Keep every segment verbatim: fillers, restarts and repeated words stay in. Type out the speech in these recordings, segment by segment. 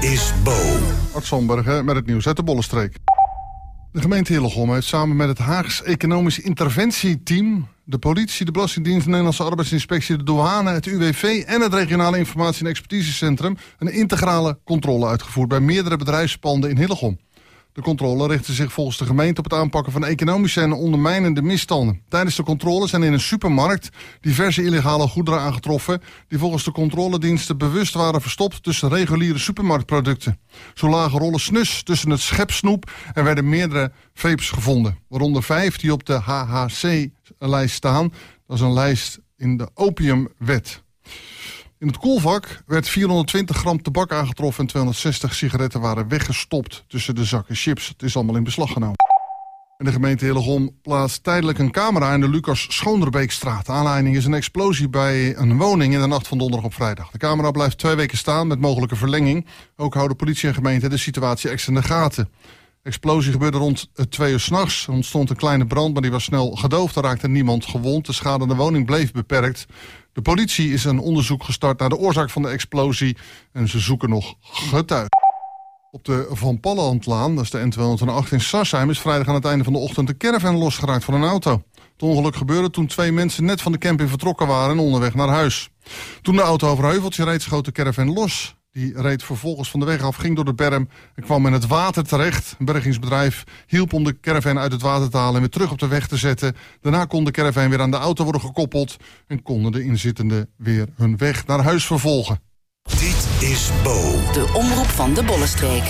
is Bo. Art Zandbergen met het nieuws uit de Bollenstreek. De gemeente Hillegom heeft samen met het Haags Economisch Interventieteam, de politie, de Belastingdienst, de Nederlandse Arbeidsinspectie, de douane, het U W V en het Regionale Informatie- en Expertisecentrum een integrale controle uitgevoerd bij meerdere bedrijfspanden in Hillegom. De controle richtte zich volgens de gemeente op het aanpakken van economische en ondermijnende misstanden. Tijdens de controle zijn in een supermarkt diverse illegale goederen aangetroffen die volgens de controlediensten bewust waren verstopt tussen reguliere supermarktproducten. Zo lagen rollen snus tussen het schepsnoep en werden meerdere vapes gevonden, waaronder vijf die op de H H C-lijst staan. Dat is een lijst in de opiumwet. In het koelvak werd vierhonderdtwintig gram tabak aangetroffen en tweehonderdzestig sigaretten waren weggestopt tussen de zakken chips. Het is allemaal in beslag genomen. En de gemeente Hillegom plaatst tijdelijk een camera in de Lucas Schoonderbeekstraat. De aanleiding is een explosie bij een woning in de nacht van donderdag op vrijdag. De camera blijft twee weken staan met mogelijke verlenging. Ook houden politie en gemeente de situatie extra in de gaten. De explosie gebeurde rond twee uur 's nachts. Er ontstond een kleine brand, maar die was snel gedoofd. Er raakte niemand gewond. De schade aan de woning bleef beperkt. De politie is een onderzoek gestart naar de oorzaak van de explosie en ze zoeken nog getuigen. Op de Van Pallandlaan, dat is de N tweehonderdacht in Sarsheim, is vrijdag aan het einde van de ochtend een caravan losgeraakt van een auto. Het ongeluk gebeurde toen twee mensen net van de camping vertrokken waren en onderweg naar huis. Toen de auto over een heuveltje reed, schoot de caravan los. Die reed vervolgens van de weg af, ging door de berm en kwam in het water terecht. Een bergingsbedrijf hielp om de caravan uit het water te halen en weer terug op de weg te zetten. Daarna kon de caravan weer aan de auto worden gekoppeld en konden de inzittenden weer hun weg naar huis vervolgen. Dit is Bo. De omroep van de Bollenstreek.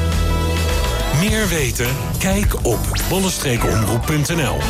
Meer weten? Kijk op bollenstreekomroep punt n l.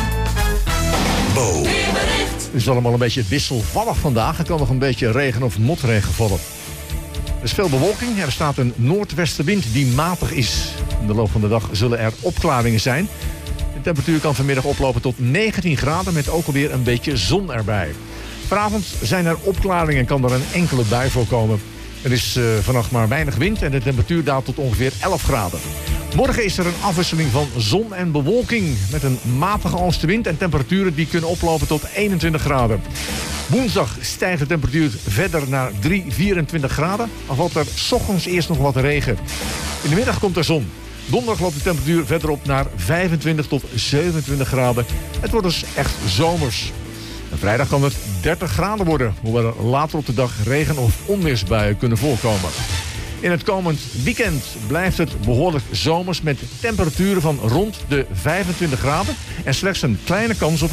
Bo. Het is allemaal een beetje wisselvallig vandaag. Er kan nog een beetje regen of motregen vallen. Er is veel bewolking. Er staat een noordwestenwind die matig is. In de loop van de dag zullen er opklaringen zijn. De temperatuur kan vanmiddag oplopen tot negentien graden... met ook alweer een beetje zon erbij. Vanavond zijn er opklaringen en kan er een enkele bui voorkomen. Er is uh, vannacht maar weinig wind en de temperatuur daalt tot ongeveer elf graden. Morgen is er een afwisseling van zon en bewolking... met een matige oostenwind en temperaturen die kunnen oplopen tot eenentwintig graden. Woensdag stijgt de temperatuur verder naar drie, vierentwintig graden. Dan valt er 's ochtends eerst nog wat regen. In de middag komt er zon. Donderdag loopt de temperatuur verder op naar vijfentwintig tot zevenentwintig graden. Het wordt dus echt zomers. En vrijdag kan het dertig graden worden, hoewel er later op de dag regen- of onweersbuien kunnen voorkomen. In het komend weekend blijft het behoorlijk zomers met temperaturen van rond de vijfentwintig graden en slechts een kleine kans op